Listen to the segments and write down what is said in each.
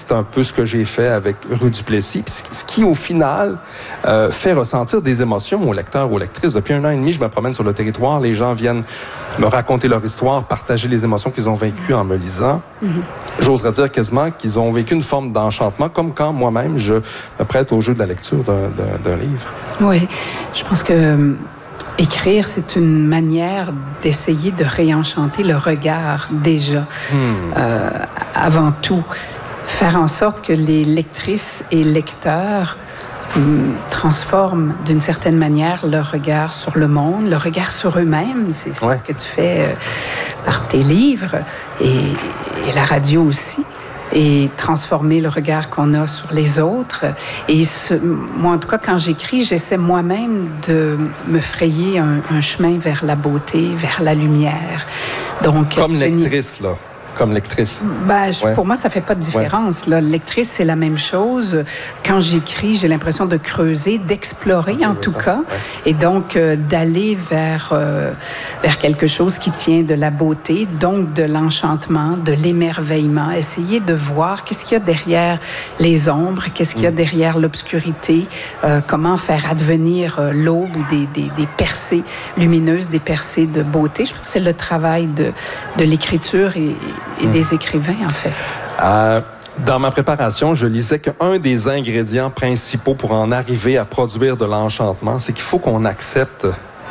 c'est un peu ce que j'ai fait avec Rue du Plessis, ce qui, au final, fait ressentir des émotions aux lecteurs, aux lectrices. Depuis 1 an et demi, je me promène sur le territoire, les gens viennent me raconter leur histoire, partager les émotions qu'ils ont vécues en me lisant. J'oserais dire quasiment qu'ils ont vécu une forme d'enchantement, comme quand moi-même, je me prête au jeu de la lecture d'un livre. Oui, je pense que écrire, c'est une manière d'essayer de réenchanter le regard déjà. Avant tout, faire en sorte que les lectrices et lecteurs transforment d'une certaine manière leur regard sur le monde, leur regard sur eux-mêmes. C'est ce que tu fais par tes livres et la radio aussi. Et transformer le regard qu'on a sur les autres. Et moi, en tout cas, quand j'écris, j'essaie moi-même de me frayer un chemin vers la beauté, vers la lumière. Donc, comme lectrice, là. Comme lectrice. Pour moi, ça fait pas de différence. Là. Lectrice, c'est la même chose. Quand j'écris, j'ai l'impression de creuser, d'explorer en tout cas, et donc d'aller vers quelque chose qui tient de la beauté, donc de l'enchantement, de l'émerveillement. Essayer de voir qu'est-ce qu'il y a derrière les ombres, qu'est-ce qu'il y a derrière l'obscurité, comment faire advenir l'aube ou des percées lumineuses, des percées de beauté. Je pense que c'est le travail de l'écriture et des écrivains, en fait. Dans ma préparation, je lisais qu'un des ingrédients principaux pour en arriver à produire de l'enchantement, c'est qu'il faut qu'on accepte,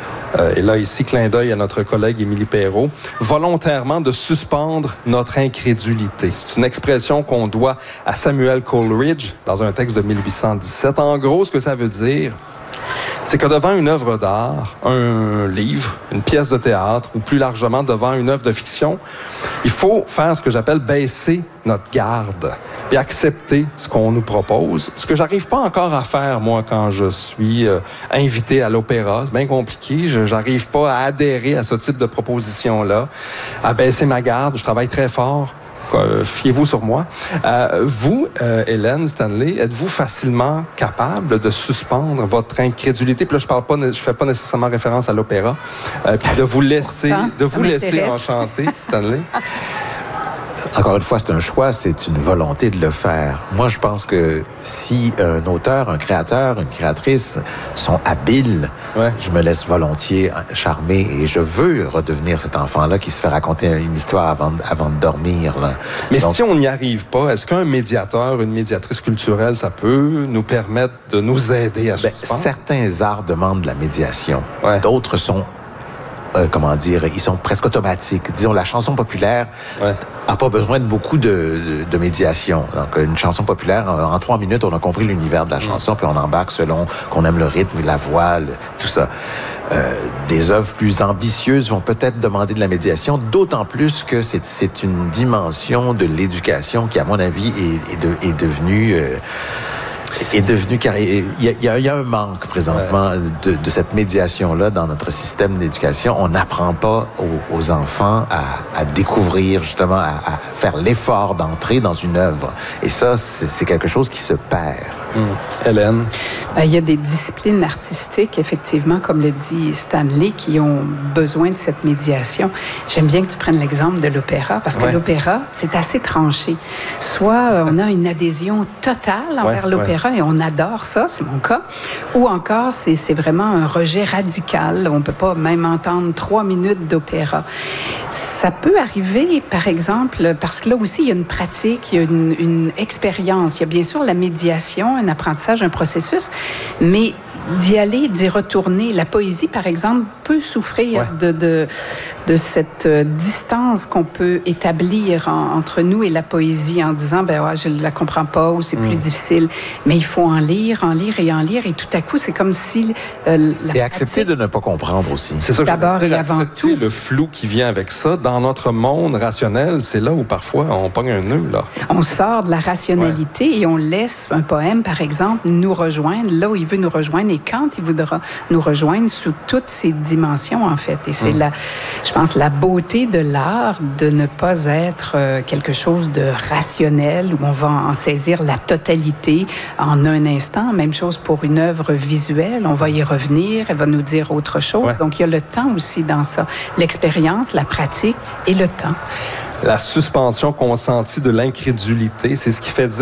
et là, ici, clin d'œil à notre collègue Émilie Perrault, volontairement de suspendre notre incrédulité. C'est une expression qu'on doit à Samuel Coleridge dans un texte de 1817. En gros, ce que ça veut dire, c'est que devant une œuvre d'art, un livre, une pièce de théâtre, ou plus largement devant une œuvre de fiction, il faut faire ce que j'appelle baisser notre garde et accepter ce qu'on nous propose. Ce que j'arrive pas encore à faire, moi, quand je suis invité à l'opéra. C'est bien compliqué. J'arrive pas à adhérer à ce type de proposition-là, à baisser ma garde. Je travaille très fort. Fiez-vous sur moi. Vous, Hélène Stanley, êtes-vous facilement capable de suspendre votre incrédulité? Puis là, je fais pas nécessairement référence à l'opéra. Puis de vous laisser enchanter, Stanley. Encore une fois, c'est un choix, c'est une volonté de le faire. Moi, je pense que si un auteur, un créateur, une créatrice sont habiles, je me laisse volontiers charmer et je veux redevenir cet enfant-là qui se fait raconter une histoire avant de dormir. Là. Mais donc, si on n'y arrive pas, est-ce qu'un médiateur, une médiatrice culturelle, ça peut nous permettre de nous aider à suspendre? Certains arts demandent de la médiation. D'autres sont ils sont presque automatiques. Disons, la chanson populaire n'a pas besoin de beaucoup de médiation. Donc, une chanson populaire, en 3 minutes, on a compris l'univers de la chanson, puis on embarque selon qu'on aime le rythme, la voix, tout ça. Des œuvres plus ambitieuses vont peut-être demander de la médiation, d'autant plus que c'est une dimension de l'éducation qui, à mon avis, est devenue... car il y a un manque présentement de cette médiation-là dans notre système d'éducation. On n'apprend pas aux enfants à découvrir, justement, à faire l'effort d'entrer dans une œuvre. Et ça, c'est quelque chose qui se perd. Hélène? Il y a des disciplines artistiques, effectivement, comme le dit Stanley, qui ont besoin de cette médiation. J'aime bien que tu prennes l'exemple de l'opéra, parce que l'opéra, c'est assez tranché. Soit on a une adhésion totale envers l'opéra et on adore ça, c'est mon cas, ou encore c'est vraiment un rejet radical. On ne peut pas même entendre 3 minutes d'opéra. Ça peut arriver, par exemple, parce que là aussi, il y a une pratique, il y a une expérience. Il y a bien sûr la médiation, un apprentissage, un processus, mais d'y aller, d'y retourner. La poésie, par exemple, peut souffrir de cette distance qu'on peut établir entre nous et la poésie en disant, je ne la comprends pas ou c'est plus difficile. Mais il faut en lire et tout à coup, c'est comme si... et accepter de ne pas comprendre aussi. C'est ça que d'abord et avant tout. Le flou qui vient avec ça, dans notre monde rationnel, c'est là où parfois on pogne un nœud, là. On sort de la rationalité et on laisse un poème, par exemple, nous rejoindre là où il veut nous rejoindre et quand il voudra nous rejoindre sous toutes ces dimensions, en fait. Et c'est je pense, la beauté de l'art de ne pas être quelque chose de rationnel où on va en saisir la totalité en un instant. Même chose pour une œuvre visuelle. On va y revenir, elle va nous dire autre chose. Donc, il y a le temps aussi dans ça. L'expérience, la pratique et le temps. La suspension consentie de l'incrédulité, c'est ce qui fait dire